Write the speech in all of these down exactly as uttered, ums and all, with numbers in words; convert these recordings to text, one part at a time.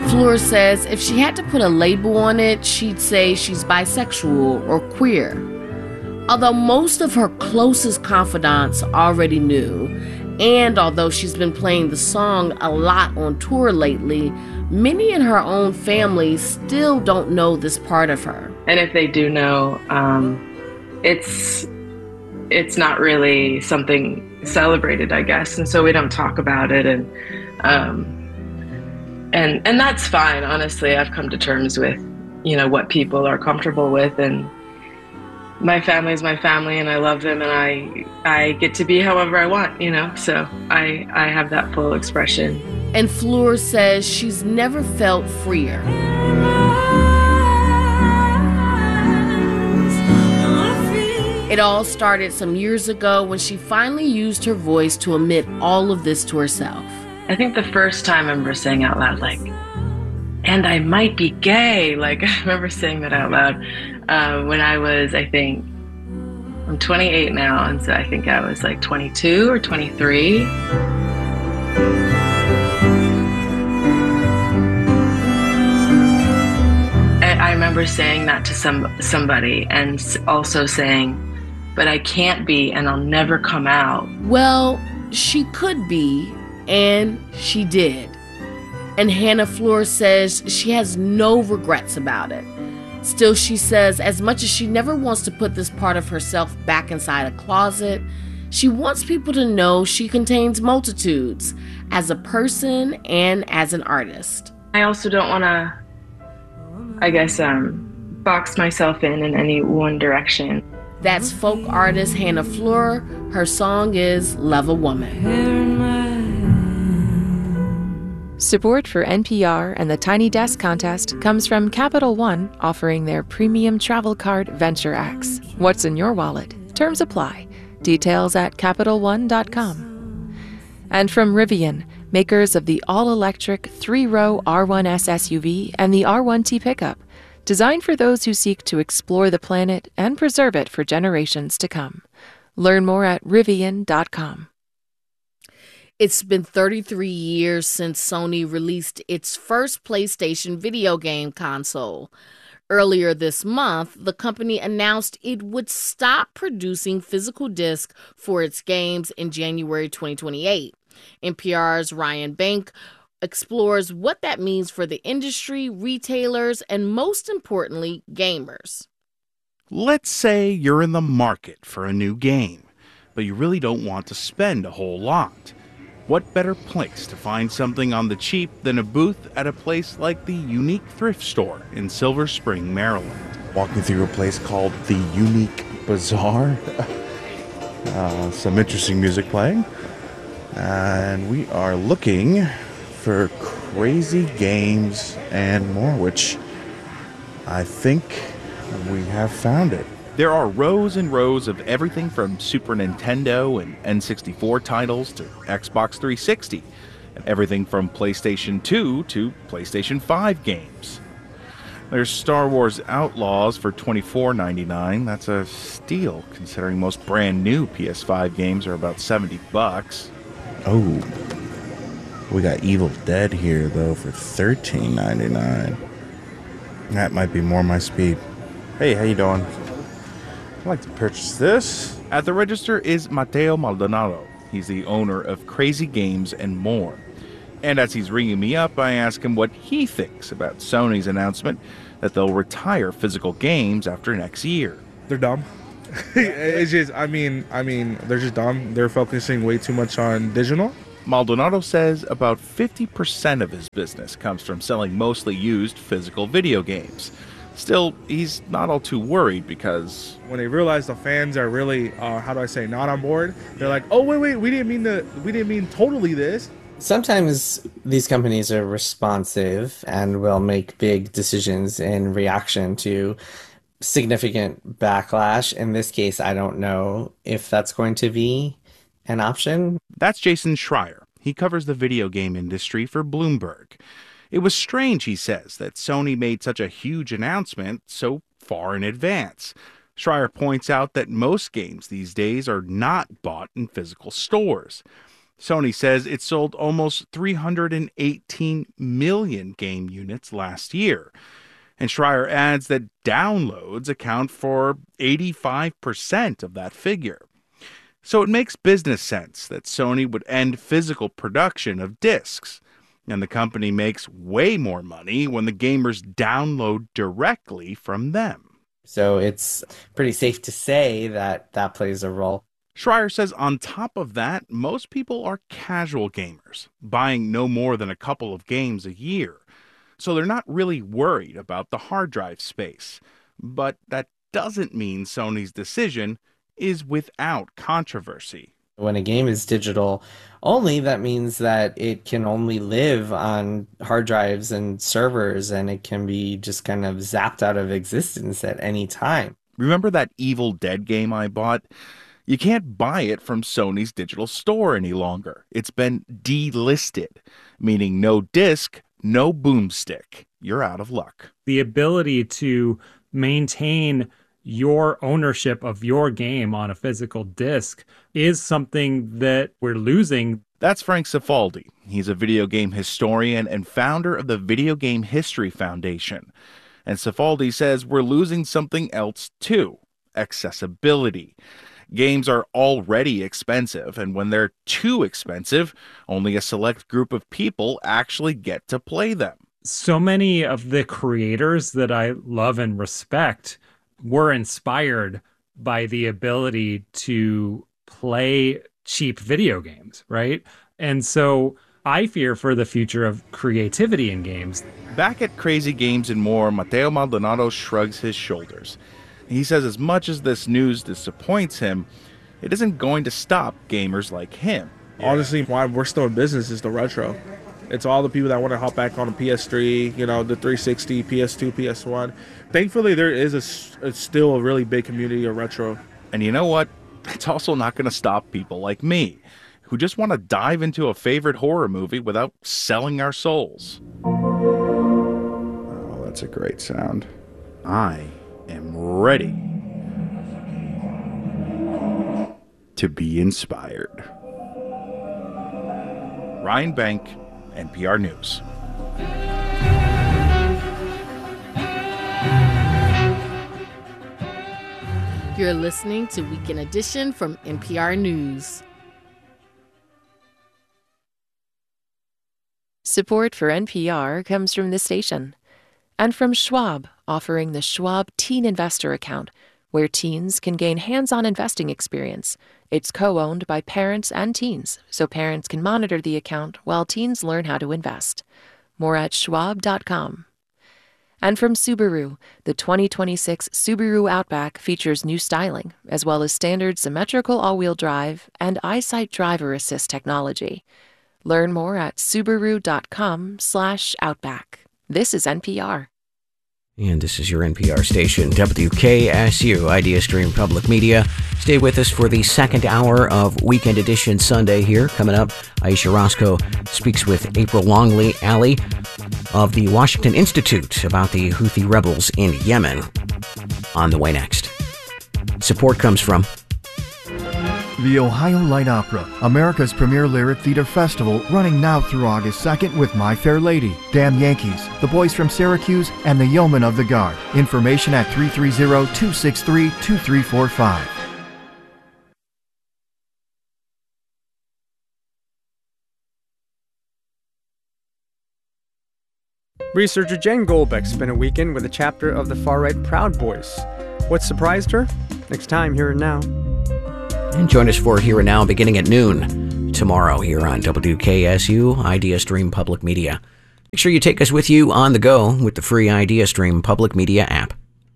Fleur says if she had to put a label on it, she'd say she's bisexual or queer. Although most of her closest confidants already knew, and although she's been playing the song a lot on tour lately, many in her own family still don't know this part of her. And if they do know, um, it's it's not really something celebrated, I guess, and so we don't talk about it, and um, and and that's fine. Honestly, I've come to terms with, you know, what people are comfortable with, and my family is my family, and I love them, and I I get to be however I want, you know. So I I have that full expression. And Fleur says she's never felt freer. It all started some years ago when she finally used her voice to admit all of this to herself. I think the first time I remember saying out loud, like, and I might be gay. Like, I remember saying that out loud uh, when I was, I think, I'm twenty-eight now, and so I think I was like twenty-two or twenty-three. I remember saying that to some somebody and also saying, but I can't be, and I'll never come out. Well, she could be, and she did. And Hannah Fleur says she has no regrets about it. Still, she says as much as she never wants to put this part of herself back inside a closet, she wants people to know she contains multitudes as a person and as an artist. I also don't want to, I guess, um, box myself in in any one direction. That's folk artist Hannah Fleur. Her song is Love a Woman. Support for N P R and the Tiny Desk contest comes from Capital One, offering their premium travel card Venture X. What's in your wallet? Terms apply. Details at Capital One dot com. And from Rivian, makers of the all-electric three-row R one S S U V and the R one T pickup, designed for those who seek to explore the planet and preserve it for generations to come. Learn more at Rivian dot com. It's been thirty-three years since Sony released its first PlayStation video game console. Earlier this month, the company announced it would stop producing physical discs for its games in January twenty twenty-eight. N P R's Ryan Bank explores what that means for the industry, retailers, and most importantly, gamers. Let's say you're in the market for a new game, but you really don't want to spend a whole lot. What better place to find something on the cheap than a booth at a place like the Unique Thrift Store in Silver Spring, Maryland? Walking through a place called the Unique Bazaar. uh, some interesting music playing. And we are looking for crazy games and more, which I think we have found it. There are rows and rows of everything from Super Nintendo and N sixty-four titles to Xbox three sixty, and everything from PlayStation two to PlayStation five games. There's Star Wars Outlaws for twenty-four ninety-nine. That's a steal, considering most brand new P S five games are about seventy bucks. Oh, we got Evil Dead here, though, for thirteen ninety-nine. That might be more my speed. Hey, how you doing? I'd like to purchase this. At the register is Mateo Maldonado. He's the owner of Crazy Games and More. And as he's ringing me up, I ask him what he thinks about Sony's announcement that they'll retire physical games after next year. They're dumb. It's just, I mean, I mean, they're just dumb. They're focusing way too much on digital. Maldonado says about fifty percent of his business comes from selling mostly used physical video games. Still, he's not all too worried because when they realize the fans are really, uh, how do I say, not on board, they're like, oh, wait, wait, we didn't mean to, we didn't mean totally this. Sometimes these companies are responsive and will make big decisions in reaction to significant backlash. In this case, I don't know if that's going to be an option. That's Jason Schreier. He covers the video game industry for Bloomberg. It was strange, he says, that Sony made such a huge announcement so far in advance. Schreier points out that most games these days are not bought in physical stores. Sony says it sold almost three hundred eighteen million game units last year. And Schreier adds that downloads account for eighty-five percent of that figure. So it makes business sense that Sony would end physical production of discs. And the company makes way more money when the gamers download directly from them. So it's pretty safe to say that that plays a role. Schreier says on top of that, most people are casual gamers, buying no more than a couple of games a year. So they're not really worried about the hard drive space. But that doesn't mean Sony's decision is without controversy. When a game is digital only, that means that it can only live on hard drives and servers, and it can be just kind of zapped out of existence at any time. Remember that Evil Dead game I bought? You can't buy it from Sony's digital store any longer. It's been delisted, meaning no disc, no boomstick. You're out of luck. The ability to maintain your ownership of your game on a physical disc is something that we're losing. That's Frank Cifaldi. He's a video game historian and founder of the Video Game History Foundation. And Cifaldi says we're losing something else too: accessibility. Games are already expensive, and when they're too expensive, only a select group of people actually get to play them. So many of the creators that I love and respect were inspired by the ability to play cheap video games, right? And so I fear for the future of creativity in games. Back at Crazy Games and More, Matteo Maldonado shrugs his shoulders. He says as much as this news disappoints him, it isn't going to stop gamers like him. Honestly, why we're still in business is the retro. It's all the people that want to hop back on the P S three, you know, the three sixty, P S two, P S one. Thankfully, there is a, a still a really big community of retro. And you know what? It's also not going to stop people like me, who just want to dive into a favorite horror movie without selling our souls. Oh, that's a great sound. I am ready to be inspired. Ryan Bank, N P R News. You're listening to Weekend Edition from N P R News. Support for N P R comes from this station and from Schwab, offering the Schwab Teen Investor Account, where teens can gain hands-on investing experience. It's co-owned by parents and teens, so parents can monitor the account while teens learn how to invest. More at schwab dot com. And from Subaru, the twenty twenty-six Subaru Outback features new styling, as well as standard symmetrical all-wheel drive and EyeSight driver assist technology. Learn more at subaru dot com slash outback. This is N P R. And this is your N P R station, W K S U, Idea Stream Public Media. Stay with us for the second hour of Weekend Edition Sunday here. Coming up, Aisha Roscoe speaks with April Longley Alley of the Washington Institute about the Houthi rebels in Yemen. On the way next. Support comes from the Ohio Light Opera, America's premier lyric theater festival, running now through August second with My Fair Lady, Damn Yankees, The Boys from Syracuse, and The Yeomen of the Guard. Information at three three zero, two six three, two three four five. Researcher Jen Goldbeck spent a weekend with a chapter of the far-right Proud Boys. What surprised her? Next time, Here and Now. And join us for Here and Now beginning at noon tomorrow here on W K S U Idea Stream Public Media. Make sure you take us with you on the go with the free Idea Stream Public Media app.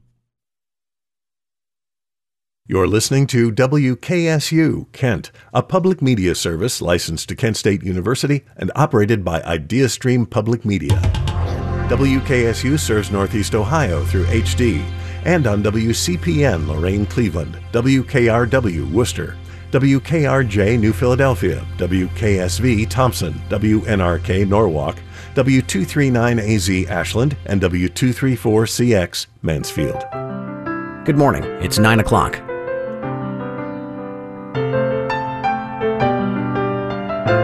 You're listening to W K S U, Kent, a public media service licensed to Kent State University and operated by Idea Stream Public Media. W K S U serves Northeast Ohio through H D and on W C P N Lorain Cleveland, W K R W Worcester, W K R J New Philadelphia, W K S V Thompson, W N R K Norwalk, W two thirty-nine A Z Ashland, and W two thirty-four C X Mansfield. Good morning. It's nine o'clock.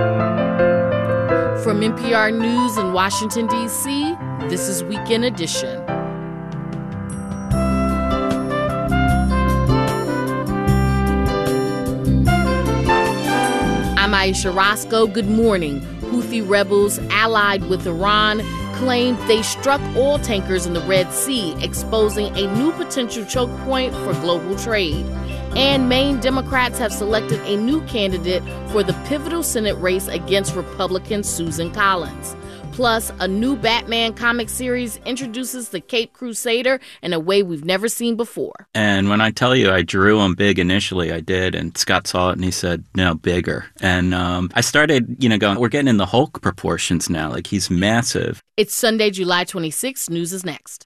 from N P R News in Washington, D C, this is Weekend Edition. I'm Aisha Roscoe. Good morning. Houthi rebels allied with Iran claimed they struck oil tankers in the Red Sea, exposing a new potential choke point for global trade. And Maine Democrats have selected a new candidate for the pivotal Senate race against Republican Susan Collins. Plus, a new Batman comic series introduces the Caped Crusader in a way we've never seen before. And when I tell you I drew him big initially, I did, and Scott saw it and he said, no, bigger. And um, I started, you know, going, we're getting in the Hulk proportions now. Like, he's massive. It's Sunday, July twenty-sixth. News is next.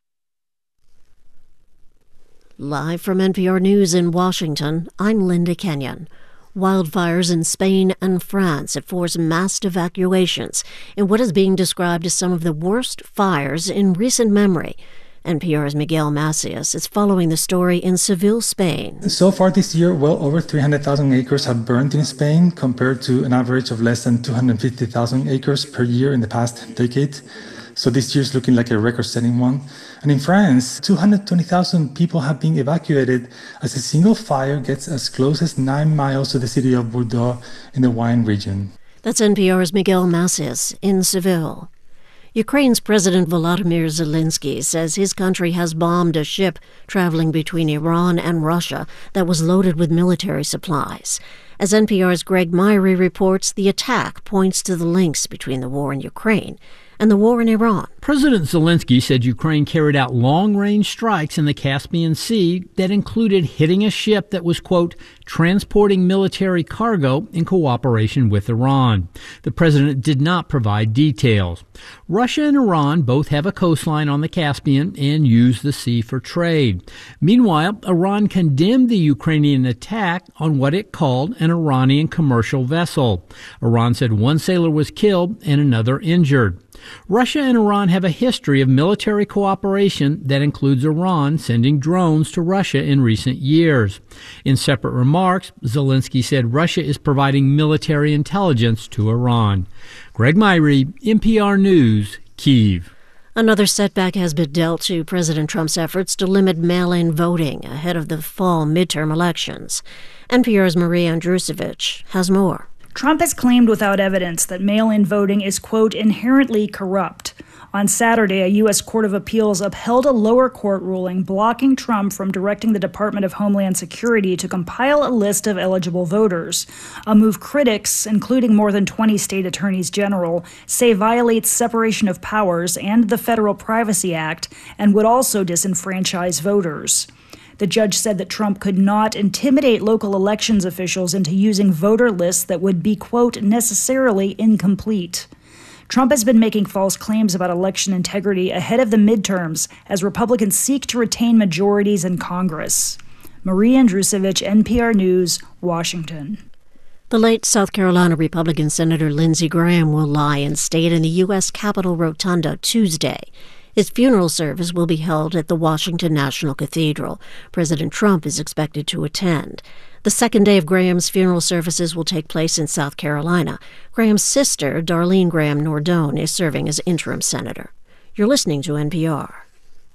Live from N P R News in Washington, I'm Linda Kenyon. Wildfires in Spain and France have forced mass evacuations in what is being described as some of the worst fires in recent memory. N P R's Miguel Macias is following the story in Seville, Spain. So far this year, well over three hundred thousand acres have burned in Spain, compared to an average of less than two hundred fifty thousand acres per year in the past decade. So this year is looking like a record-setting one. And in France, two hundred twenty thousand people have been evacuated as a single fire gets as close as nine miles to the city of Bordeaux in the wine region. That's N P R's Miguel Macias in Seville. Ukraine's President Volodymyr Zelensky says his country has bombed a ship traveling between Iran and Russia that was loaded with military supplies. As N P R's Greg Myrie reports, the attack points to the links between the war in Ukraine and the war in Iran. President Zelensky said Ukraine carried out long-range strikes in the Caspian Sea that included hitting a ship that was, quote, transporting military cargo in cooperation with Iran. The president did not provide details. Russia and Iran both have a coastline on the Caspian and use the sea for trade. Meanwhile, Iran condemned the Ukrainian attack on what it called an Iranian commercial vessel. Iran said one sailor was killed and another injured. Russia and Iran have a history of military cooperation that includes Iran sending drones to Russia in recent years. In separate remarks, Zelensky said Russia is providing military intelligence to Iran. Greg Myrie, N P R News, Kyiv. Another setback has been dealt to President Trump's efforts to limit mail-in voting ahead of the fall midterm elections. N P R's Maria Andrusevich has more. Trump has claimed without evidence that mail-in voting is, quote, inherently corrupt. On Saturday, a U S Court of Appeals upheld a lower court ruling blocking Trump from directing the Department of Homeland Security to compile a list of eligible voters, a move critics, including more than twenty state attorneys general, say violates separation of powers and the Federal Privacy Act and would also disenfranchise voters. The judge said that Trump could not intimidate local elections officials into using voter lists that would be, quote, necessarily incomplete. Trump has been making false claims about election integrity ahead of the midterms as Republicans seek to retain majorities in Congress. Maria Andrusevich, N P R News, Washington. The late South Carolina Republican Senator Lindsey Graham will lie in state in the U S Capitol Rotunda Tuesday. His funeral service will be held at the Washington National Cathedral. President Trump is expected to attend. The second day of Graham's funeral services will take place in South Carolina. Graham's sister, Darlene Graham Nordone, is serving as interim senator. You're listening to N P R.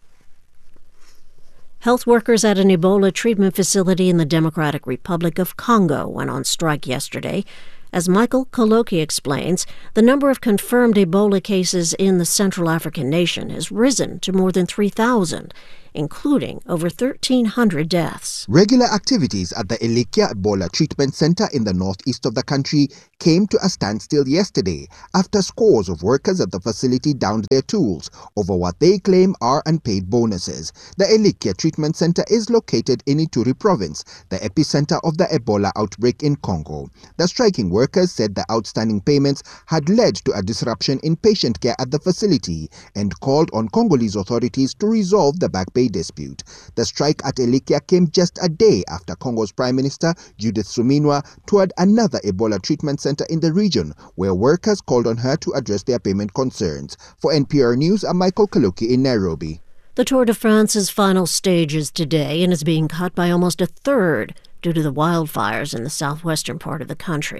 Health workers at an Ebola treatment facility in the Democratic Republic of Congo went on strike yesterday. As Michael Koloki explains, the number of confirmed Ebola cases in the Central African nation has risen to more than three thousand, including over thirteen hundred deaths. Regular activities at the Elikia Ebola Treatment Center in the northeast of the country came to a standstill yesterday after scores of workers at the facility downed their tools over what they claim are unpaid bonuses. The Elikia Treatment Center is located in Ituri province, the epicenter of the Ebola outbreak in Congo. The striking workers said the outstanding payments had led to a disruption in patient care at the facility and called on Congolese authorities to resolve the back pay dispute. The strike at Elikia came just a day after Congo's Prime Minister Judith Suminwa toured another Ebola treatment center in the region, where workers called on her to address their payment concerns. For N P R News, I'm Michael Kaluki in Nairobi. The Tour de France's final stage is today and is being cut by almost a third due to the wildfires in the southwestern part of the country.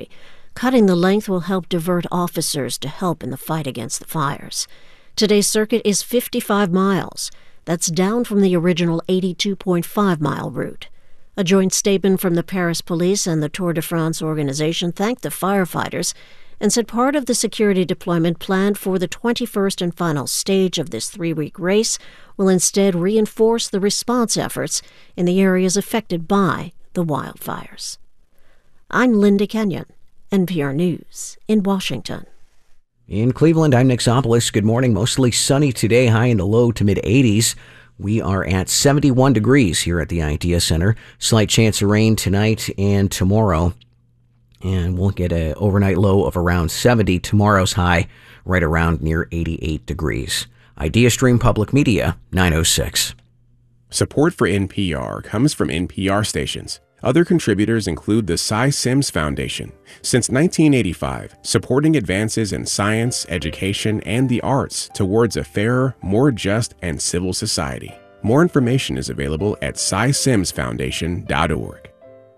Cutting the length will help divert officers to help in the fight against the fires. Today's circuit is fifty-five miles. That's down from the original eighty-two point five mile route. A joint statement from the Paris Police and the Tour de France organization thanked the firefighters and said part of the security deployment planned for the twenty-first and final stage of this three-week race will instead reinforce the response efforts in the areas affected by the wildfires. I'm Linda Kenyon, N P R News in Washington. In Cleveland, I'm Nick Zopoulos. Good morning. Mostly sunny today, high in the low to mid eighties. We are at seventy-one degrees here at the Idea Center. Slight chance of rain tonight and tomorrow. And we'll get an overnight low of around seventy. Tomorrow's high right around near eighty-eight degrees. IdeaStream Public Media, nine oh six. Support for N P R comes from N P R stations. Other contributors include the Cy Sims Foundation. Since nineteen eighty-five, supporting advances in science, education, and the arts towards a fairer, more just, and civil society. More information is available at cy sims foundation dot org.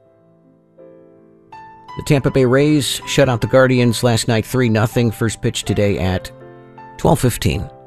The Tampa Bay Rays shut out the Guardians last night three nothing. First pitch today at twelve fifteen.